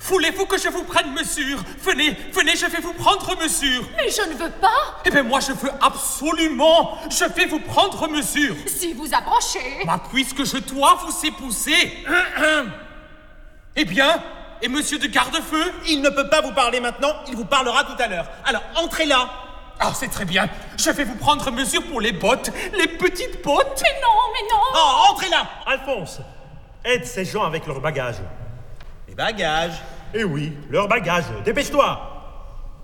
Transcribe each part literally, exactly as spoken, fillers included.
Voulez-vous que je vous prenne mesure? Venez, venez, je vais vous prendre mesure. Mais je ne veux pas. Eh bien, moi, je veux absolument. Je vais vous prendre mesure. Si vous approchez. Bah, puisque je dois vous épouser. Eh bien, et monsieur de Gardefeu? Il ne peut pas vous parler maintenant, il vous parlera tout à l'heure. Alors, entrez là. Ah, c'est très bien. Je vais vous prendre mesure pour les bottes, les petites bottes. Mais non, mais non. Oh, entrez là. Alphonse, aide ces gens avec leurs bagages. Les bagages. Eh oui, leurs bagages. Dépêche-toi.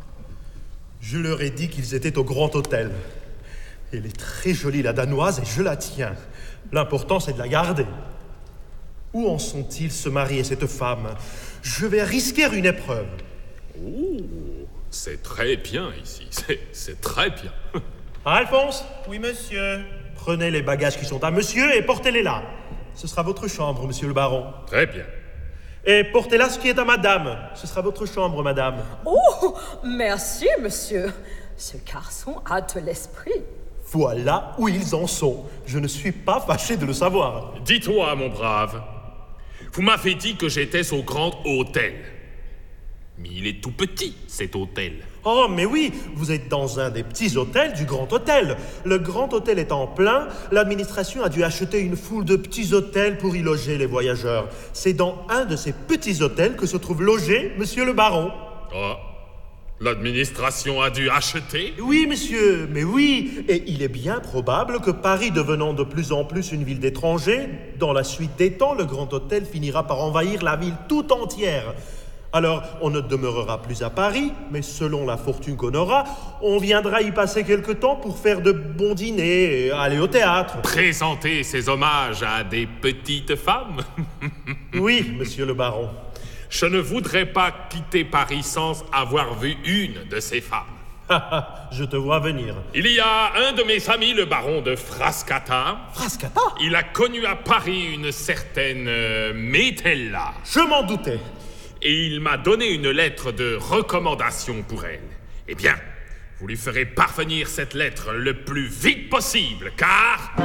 Je leur ai dit qu'ils étaient au Grand Hôtel. Elle est très jolie, la danoise, et je la tiens. L'important, c'est de la garder. Où en sont-ils, ce mari et cette femme? Je vais risquer une épreuve. Oh, c'est très bien ici. C'est, c'est très bien. Alphonse, Oui, monsieur. prenez les bagages qui sont à monsieur et portez-les là. Ce sera votre chambre, monsieur le baron. Très bien. Et portez là ce qui est à madame. Ce sera votre chambre, madame. Oh, merci, monsieur. Ce garçon a de l'esprit. Voilà où ils en sont. Je ne suis pas fâché de le savoir. Dis-toi, mon brave, vous m'avez dit que j'étais au Grand Hôtel. Mais il est tout petit, cet hôtel. Oh, mais oui, vous êtes dans un des petits hôtels du Grand Hôtel. Le Grand Hôtel est en plein. L'administration a dû acheter une foule de petits hôtels pour y loger les voyageurs. C'est dans un de ces petits hôtels que se trouve logé monsieur le baron. Oh, l'administration a dû acheter? Oui, monsieur, mais oui. Et il est bien probable que Paris devenant de plus en plus une ville d'étrangers, dans la suite des temps, le Grand Hôtel finira par envahir la ville tout entière. Alors, on ne demeurera plus à Paris, mais selon la fortune qu'on aura, on viendra y passer quelque temps pour faire de bons dîners et aller au théâtre. Présenter ses hommages à des petites femmes? Oui, monsieur le baron. Je ne voudrais pas quitter Paris sans avoir vu une de ces femmes. Je te vois venir. Il y a un de mes amis, le baron de Frascata. Frascata? Il a connu à Paris une certaine euh, Métella. Je m'en doutais. Et il m'a donné une lettre de recommandation pour elle. Eh bien, vous lui ferez parvenir cette lettre le plus vite possible, car...